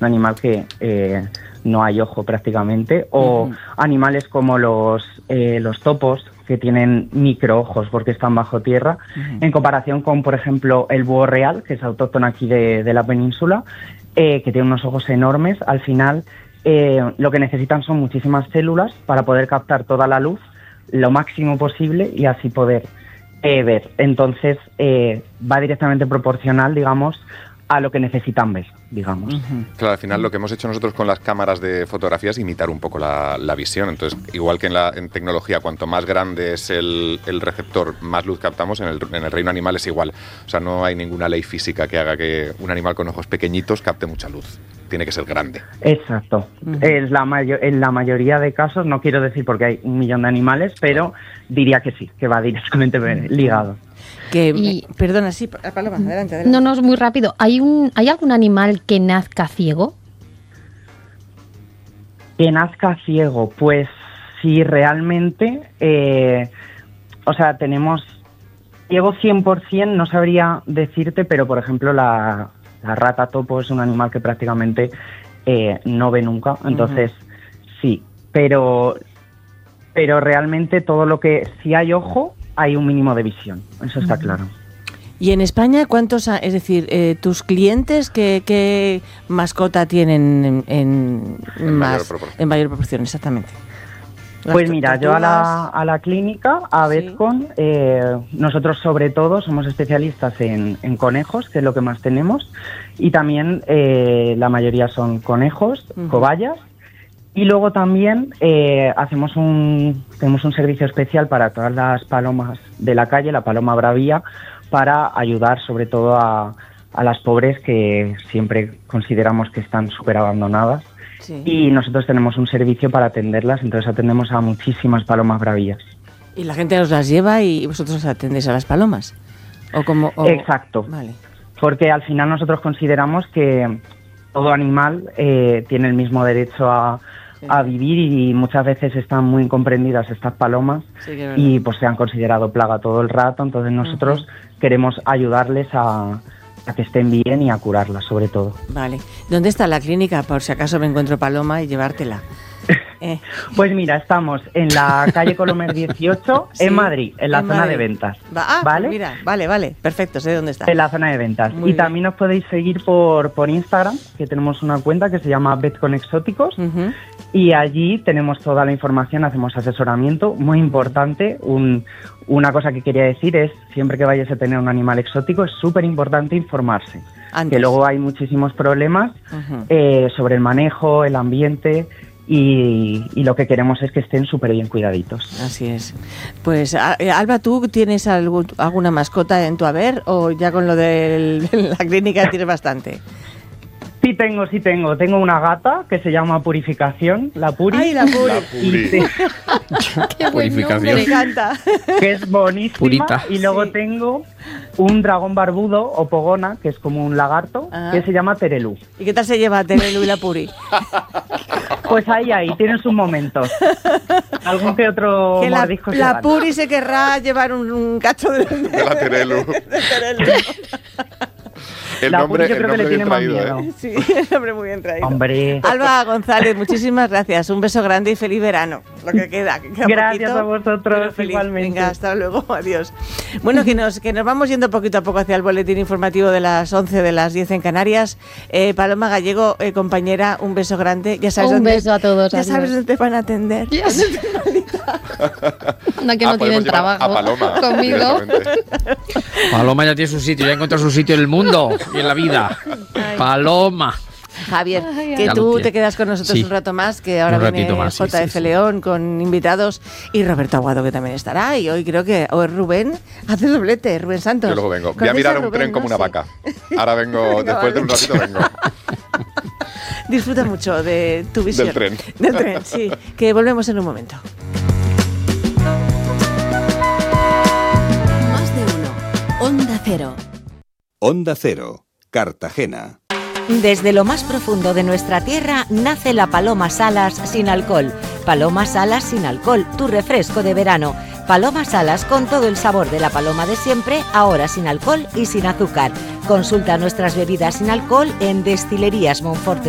un animal que no hay ojo prácticamente, o animales como los topos, que tienen microojos porque están bajo tierra, en comparación con, por ejemplo, el búho real, que es autóctono aquí de la península, que tiene unos ojos enormes. Al final, lo que necesitan son muchísimas células para poder captar toda la luz lo máximo posible y así poder ver. Entonces, va directamente proporcional, digamos, a lo que necesitan ver, digamos. Claro, al final lo que hemos hecho nosotros con las cámaras de fotografía es imitar un poco la visión. Entonces, igual que en tecnología, cuanto más grande es el receptor, más luz captamos, en el reino animal es igual. O sea, no hay ninguna ley física que haga que un animal con ojos pequeñitos capte mucha luz. Tiene que ser grande. Exacto. En la mayoría de casos, no quiero decir porque hay 1 millón de animales, pero diría que sí, que va directamente ligado. Perdona, sí, Paloma, adelante. No, es muy rápido. ¿Hay algún animal que nazca ciego? Que nazca ciego, pues sí, realmente, tenemos ciego 100%, no sabría decirte, pero por ejemplo la rata topo es un animal que prácticamente no ve nunca, entonces sí, pero realmente todo lo que, si hay ojo, hay un mínimo de visión, eso está claro. ¿Y en España cuántos, es decir, tus clientes qué mascota tienen en mayor proporción, exactamente? Pues mira, yo a la clínica, a Betcon, nosotros sobre todo somos especialistas en conejos, que es lo que más tenemos, y también la mayoría son conejos, cobayas. Y luego también tenemos un servicio especial para todas las palomas de la calle, la paloma bravía, para ayudar sobre todo a las pobres que siempre consideramos que están súper abandonadas. Sí. Y nosotros tenemos un servicio para atenderlas, entonces atendemos a muchísimas palomas bravías. ¿Y la gente os las lleva y vosotros atendéis a las palomas? Exacto. Vale. Porque al final nosotros consideramos que todo animal tiene el mismo derecho a vivir y muchas veces están muy incomprendidas estas palomas y pues se han considerado plaga todo el rato, entonces nosotros queremos ayudarles a que estén bien y a curarlas sobre todo. Vale. ¿Dónde está la clínica por si acaso me encuentro paloma y llevártela? Pues mira, estamos en la calle Colomer 18, sí, en Madrid, en la zona de ventas. ¿Vale? Pues mira, vale, perfecto, sé dónde está. En la zona de ventas. Muy bien. También nos podéis seguir por Instagram, que tenemos una cuenta que se llama Betcon Exóticos, y allí tenemos toda la información, hacemos asesoramiento. Muy importante, una cosa que quería decir es, siempre que vayas a tener un animal exótico, es súper importante informarse. Que luego hay muchísimos problemas sobre el manejo, el ambiente. Y lo que queremos es que estén súper bien cuidaditos. Así es. Pues, Alba, ¿tú tienes alguna mascota en tu haber o ya con lo de la clínica tienes bastante? Sí tengo. Tengo una gata que se llama Purificación, la Puri. ¡Ay, la Puri! La Puri. ¡Qué Purificación! Me encanta. Que es bonísima. Purita. Y luego tengo un dragón barbudo o pogona, que es como un lagarto, que se llama Terelu. ¿Y qué tal se lleva Terelu y la Puri? Pues ahí, tienen sus momentos. Algún que otro mordisco. La Puri se querrá llevar un cacho de la Terelu. El nombre bien traído, ¿eh? Sí, el nombre muy bien traído. Hombre. Alba González, muchísimas gracias. Un beso grande y feliz verano. Lo que queda. Gracias a vosotros, igualmente. Venga, hasta luego, adiós. Bueno, que nos vamos yendo poquito a poco hacia el boletín informativo de las 11, de las 10 en Canarias. Paloma Gallego, compañera, un beso grande. Ya sabes un beso a todos. Ya sabes dónde te van a atender. Yes. Anda que no tienen trabajo. A Paloma, conmigo. Paloma ya tiene su sitio, ya encontró su sitio en el mundo y en la vida. Paloma. Javier, que tú te quedas con nosotros un rato más, que ahora viene más, JF León con invitados y Roberto Aguado, que también estará. Y hoy creo que Rubén hace doblete, Rubén Santos. Yo luego vengo. Voy a mirar un tren como una vaca. Ahora vengo, después de un ratito vengo. Disfruta mucho de tu visión. Del tren, sí. Que volvemos en un momento. Más de uno. Onda Cero. Onda Cero, Cartagena. Desde lo más profundo de nuestra tierra nace la Paloma Salas sin alcohol. Paloma Salas sin alcohol, tu refresco de verano. Paloma Salas con todo el sabor de la paloma de siempre, ahora sin alcohol y sin azúcar. Consulta nuestras bebidas sin alcohol en Destilerías Monforte